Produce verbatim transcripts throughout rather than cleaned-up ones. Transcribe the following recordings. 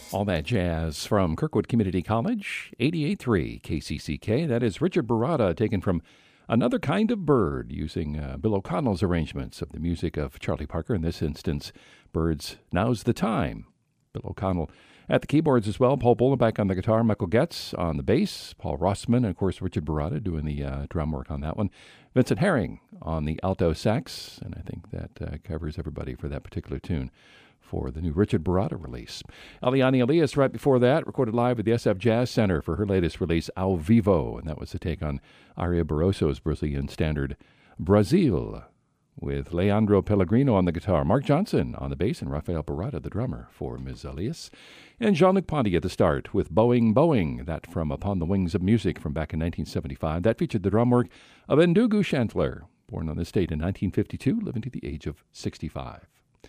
All that jazz from Kirkwood Community College, eighty-eight point three K C C K. That is Richard Baratta, taken from Another Kind of Bird, using uh, Bill O'Connell's arrangements of the music of Charlie Parker. In this instance, Bird's Now's the Time. Bill O'Connell at the keyboards as well. Paul Bolenbach on the guitar. Michael Getz on the bass. Paul Rossman, and of course Richard Baratta doing the uh, drum work on that one. Vincent Herring on the alto sax, and I think that uh, covers everybody for that particular tune for the new Richard Baratta release. Eliane Elias, right before that, recorded live at the S F Jazz Center for her latest release, Ao Vivo, and that was a take on Aria Barroso's Brazilian standard, Brazil, with Leandro Pellegrino on the guitar, Mark Johnson on the bass, and Rafael Baratta, the drummer, for Miz Elias. And Jean-Luc Ponty at the start with Boeing Boeing, that from Upon the Wings of Music from back in nineteen seventy-five. That featured the drum work of Ndugu Shantler, born on this date in nineteen fifty-two, living to the age of sixty-five.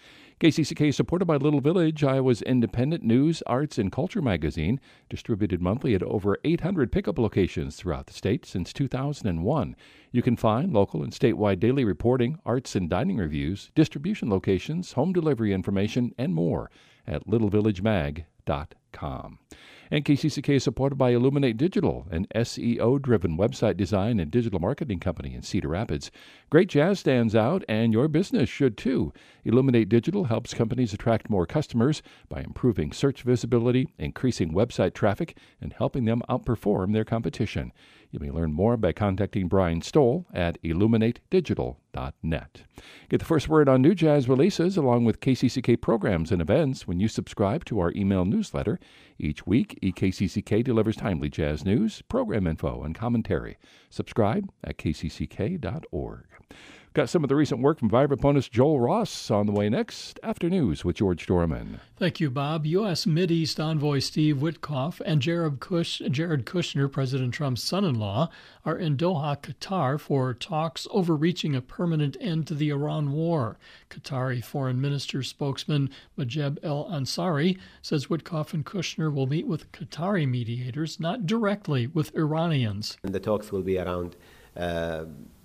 K C C K is supported by Little Village, Iowa's independent news, arts, and culture magazine, distributed monthly at over eight hundred pickup locations throughout the state since two thousand one. You can find local and statewide daily reporting, arts and dining reviews, distribution locations, home delivery information, and more at little village mag dot com. And K C C K is supported by Illuminate Digital, an S E O-driven website design and digital marketing company in Cedar Rapids. Great jazz stands out, and your business should too. Illuminate Digital helps companies attract more customers by improving search visibility, increasing website traffic, and helping them outperform their competition. You may learn more by contacting Brian Stoll at illuminate digital dot net. Get the first word on new jazz releases along with K C C K programs and events when you subscribe to our email newsletter. Each week, E K C C K delivers timely jazz news, program info, and commentary. Subscribe at k c c k dot org. Got some of the recent work from vibraphonist Joel Ross on the way next. After News with George Dorman. Thank you, Bob. U S. Mideast Envoy Steve Witkoff and Jared, Kush- Jared Kushner, President Trump's son-in-law, are in Doha, Qatar for talks over reaching a permanent end to the Iran war. Qatari Foreign Minister spokesman Majed El Ansari says Witkoff and Kushner will meet with Qatari mediators, not directly with Iranians. And the talks will be around uh,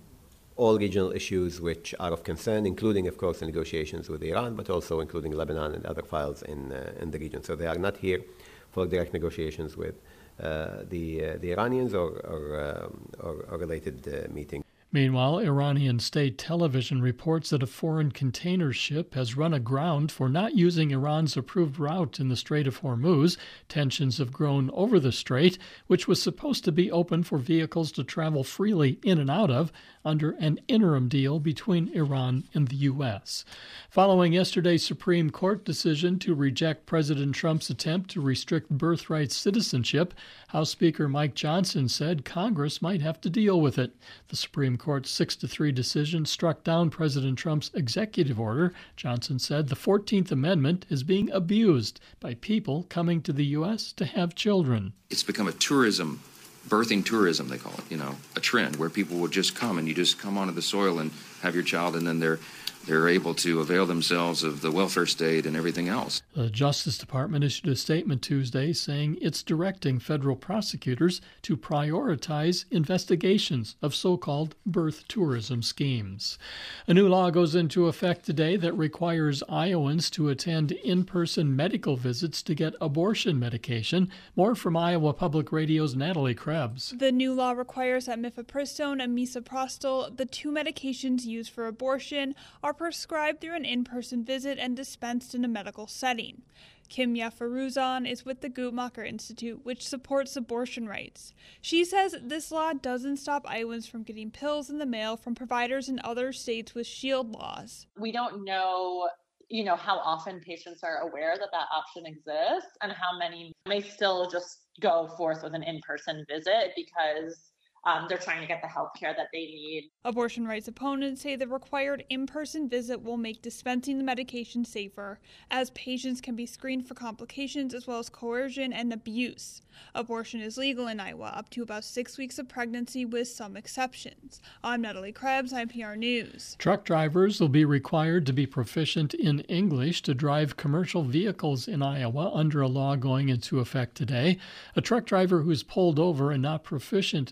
all regional issues which are of concern, including, of course, the negotiations with Iran, but also including Lebanon and other files in uh, in the region. So they are not here for direct negotiations with uh, the uh, the Iranians or or, um, or, or related uh, meetings. Meanwhile, Iranian state television reports that a foreign container ship has run aground for not using Iran's approved route in the Strait of Hormuz. Tensions have grown over the strait, which was supposed to be open for vehicles to travel freely in and out of under an interim deal between Iran and the U S. Following yesterday's Supreme Court decision to reject President Trump's attempt to restrict birthright citizenship, House Speaker Mike Johnson said Congress might have to deal with it. The Supreme Court's six to three decision struck down President Trump's executive order. Johnson said the fourteenth Amendment is being abused by people coming to the U S to have children. It's become a tourism birthing tourism, they call it, you know, a trend where people will just come and you just come onto the soil and have your child, and then they're they're able to avail themselves of the welfare state and everything else. The Justice Department issued a statement Tuesday saying it's directing federal prosecutors to prioritize investigations of so-called birth tourism schemes. A new law goes into effect today that requires Iowans to attend in-person medical visits to get abortion medication. More from Iowa Public Radio's Natalie Krebs. The new law requires that mifepristone and misoprostol, the two medications used for abortion, are prescribed through an in-person visit and dispensed in a medical setting. Kimya Faruzan is with the Guttmacher Institute, which supports abortion rights. She says this law doesn't stop Iowans from getting pills in the mail from providers in other states with shield laws. We don't know, you know, how often patients are aware that that option exists and how many may still just go forth with an in-person visit because Um, they're trying to get the health care that they need. Abortion rights opponents say the required in-person visit will make dispensing the medication safer, as patients can be screened for complications as well as coercion and abuse. Abortion is legal in Iowa up to about six weeks of pregnancy with some exceptions. I'm Natalie Krebs, I P R News. Truck drivers will be required to be proficient in English to drive commercial vehicles in Iowa under a law going into effect today. A truck driver who is pulled over and not proficient in English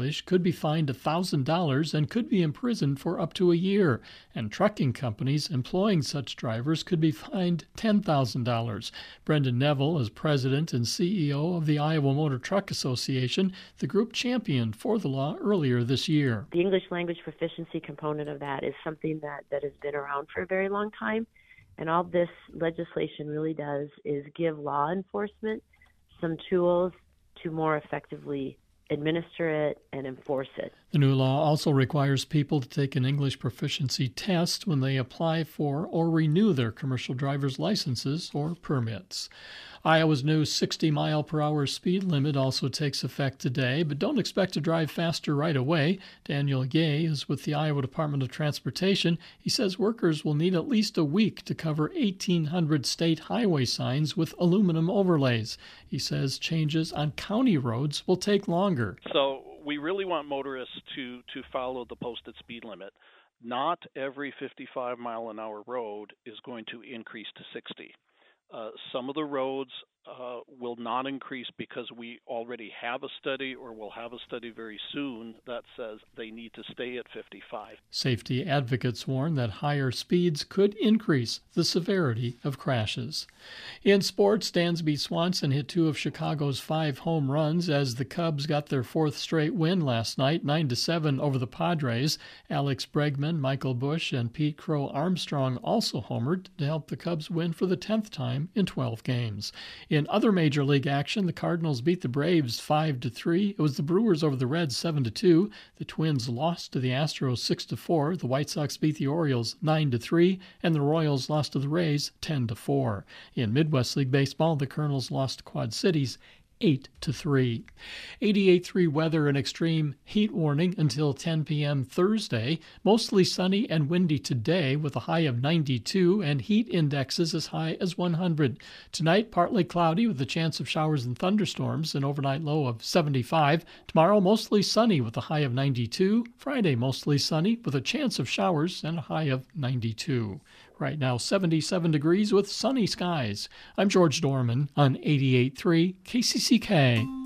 English could be fined one thousand dollars and could be imprisoned for up to a year. And trucking companies employing such drivers could be fined ten thousand dollars. Brendan Neville is president and C E O of the Iowa Motor Truck Association. The group championed for the law earlier this year. The English language proficiency component of that is something that, that has been around for a very long time. And all this legislation really does is give law enforcement some tools to more effectively administer it and enforce it. The new law also requires people to take an English proficiency test when they apply for or renew their commercial driver's licenses or permits. Iowa's new sixty mile per hour speed limit also takes effect today, but don't expect to drive faster right away. Daniel Gay is with the Iowa Department of Transportation. He says workers will need at least a week to cover eighteen hundred state highway signs with aluminum overlays. He says changes on county roads will take longer. So we really want motorists to, to follow the posted speed limit. Not every fifty-five mile an hour road is going to increase to sixty. Uh, some of the roads uh, will not increase because we already have a study or will have a study very soon that says they need to stay at fifty-five. Safety advocates warn that higher speeds could increase the severity of crashes. In sports, Dansby Swanson hit two of Chicago's five home runs as the Cubs got their fourth straight win last night, nine to seven over the Padres. Alex Bregman, Michael Busch, and Pete Crow Armstrong also homered to help the Cubs win for the tenth time in twelve games. In other Major League action, the Cardinals beat the Braves five to three. It was the Brewers over the Reds seven to two. The Twins lost to the Astros six to four. The White Sox beat the Orioles nine to three, and the Royals lost to the Rays ten to four. In Midwest League baseball, the Colonels lost to Quad Cities eight to three. eighty-eight point three weather and extreme heat warning until ten p.m. Thursday. Mostly sunny and windy today with a high of ninety-two and heat indexes as high as one hundred. Tonight, partly cloudy with a chance of showers and thunderstorms, an overnight low of seventy-five. Tomorrow, mostly sunny with a high of ninety-two. Friday, mostly sunny with a chance of showers and a high of ninety-two. Right now, seventy-seven degrees with sunny skies. I'm George Dorman on eighty-eight point three K C C K.